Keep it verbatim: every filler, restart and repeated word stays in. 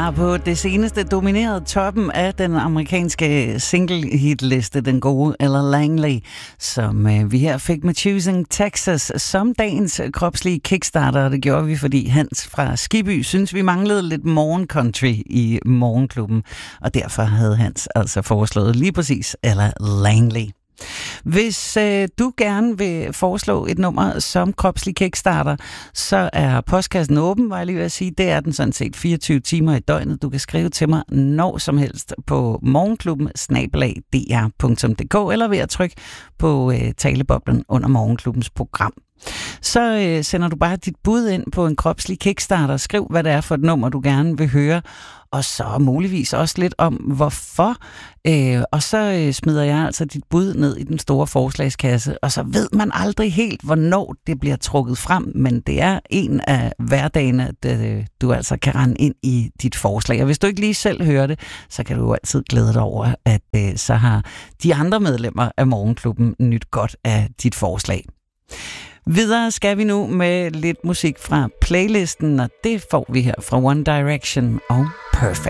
har på det seneste domineret toppen af den amerikanske single-hitliste, den gode Ella Langley, som øh, vi her fik med Choosing Texas som dagens kropslige kickstarter. Det gjorde vi, fordi Hans fra Skibby synes, vi manglede lidt morgencountry i morgenklubben, og derfor havde Hans altså foreslået lige præcis Ella Langley. Hvis øh, du gerne vil foreslå et nummer som kropslig kickstarter, så er postkassen åben, var jeg lige ved at sige. Det er den sådan set fireogtyve timer i døgnet. Du kan skrive til mig når som helst på morgenklubben snabel-a d r punktum d k eller ved at trykke på øh, taleboblen under morgenklubbens program. Så øh, sender du bare dit bud ind på en kropslig kickstarter. Skriv, hvad det er for et nummer, du gerne vil høre. Og så muligvis også lidt om, hvorfor. Øh, og så øh, smider jeg altså dit bud ned i den store forslagskasse. Og så ved man aldrig helt, hvornår det bliver trukket frem. Men det er en af hverdagene, at øh, du altså kan rende ind i dit forslag. Og hvis du ikke lige selv hører det, så kan du jo altid glæde dig over, at øh, så har de andre medlemmer af Morgenklubben nyt godt af dit forslag. Videre skal vi nu med lidt musik fra playlisten, og det får vi her fra One Direction og Perfect.